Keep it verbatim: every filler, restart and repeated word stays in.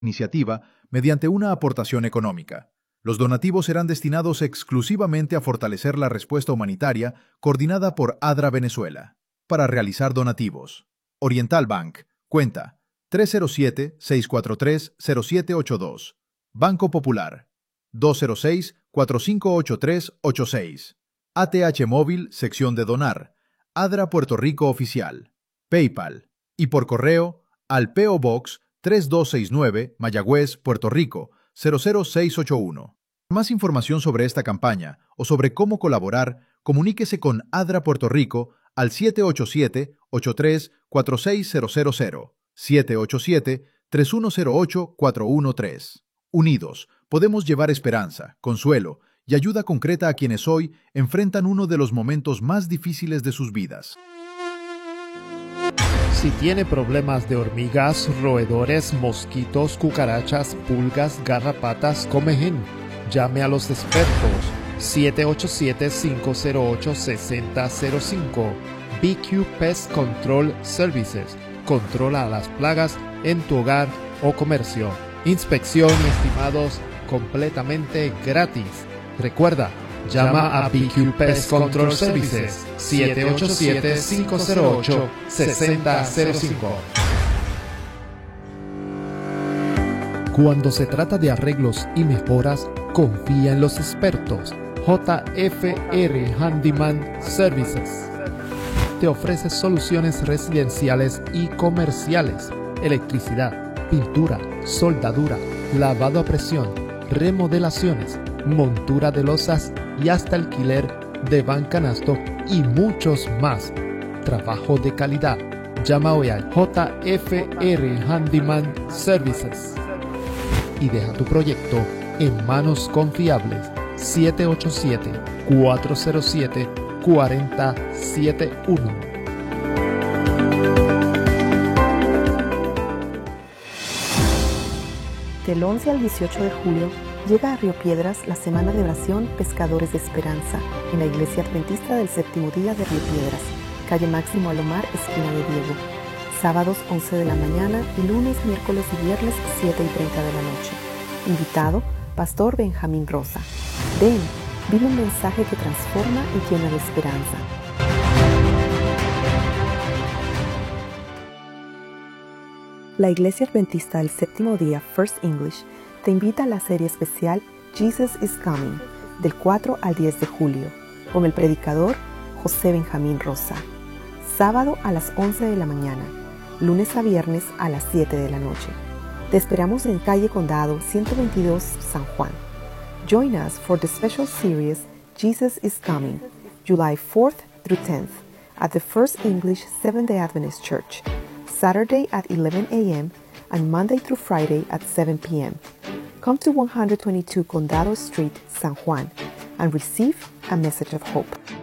iniciativa mediante una aportación económica. Los donativos serán destinados exclusivamente a fortalecer la respuesta humanitaria coordinada por ADRA Venezuela. Para realizar donativos, Oriental Bank, cuenta tres cero siete, seis cuatro tres, cero siete ocho dos. Banco Popular, dos cero seis, cuatro cinco ocho tres ocho seis. A T H Móvil, sección de donar, ADRA Puerto Rico Oficial. PayPal, y por correo al P O Box tres dos seis nueve, Mayagüez, Puerto Rico, cero cero seis ocho uno. Para más información sobre esta campaña o sobre cómo colaborar, comuníquese con ADRA Puerto Rico al siete ocho siete, ocho tres cuatro seis cero cero cero, siete ocho siete, tres uno cero ocho, cuatro uno tres. Unidos, podemos llevar esperanza, consuelo y ayuda concreta a quienes hoy enfrentan uno de los momentos más difíciles de sus vidas. Si tiene problemas de hormigas, roedores, mosquitos, cucarachas, pulgas, garrapatas, comején, llame a los expertos. siete ocho siete, cinco cero ocho, seis cero cero cinco. B Q Pest Control Services. Controla las plagas en tu hogar o comercio. Inspección y estimados completamente gratis. Recuerda, llama a B Q Pest Control Services siete ocho siete, cinco cero ocho, seis cero cero cinco. Cuando se trata de arreglos y mejoras, confía en los expertos. J F R Handyman Services te ofrece soluciones residenciales y comerciales, electricidad, pintura, soldadura, lavado a presión, remodelaciones, montura de losas y hasta alquiler de van canasto y muchos más. Trabajo de calidad. Llama hoy al J F R Handyman Services y deja tu proyecto en manos confiables. siete ocho siete, cuatro cero siete, cuatro cero siete uno. Del once al dieciocho de julio llega a Río Piedras la Semana de Oración Pescadores de Esperanza en la Iglesia Adventista del Séptimo Día de Río Piedras, calle Máximo Alomar, esquina de Diego. Sábados once de la mañana y lunes, miércoles y viernes siete y treinta de la noche. Invitado, Pastor Benjamín Rosa. Ven, vive un mensaje que transforma y llena de esperanza. La Iglesia Adventista del Séptimo Día, First English, te invita a la serie especial Jesus is Coming, del cuatro al diez de julio, con el predicador José Benjamín Rosa. Sábado a las once de la mañana, lunes a viernes a las siete de la noche. Te esperamos en calle Condado ciento veintidós, San Juan. Join us for the special series Jesus is Coming, July fourth through tenth, at the First English Seventh-day Adventist Church, Saturday at eleven a m and Monday through Friday at seven p m Come to one twenty-two Condado Street, San Juan, and receive a message of hope.